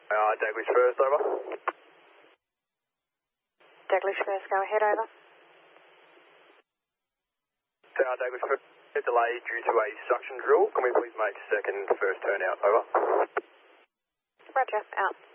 Daglish first, over. Daglish first, go ahead, over. Daglish first, delay due to a suction drill. Can we please make second first turn out, over? Roger, out.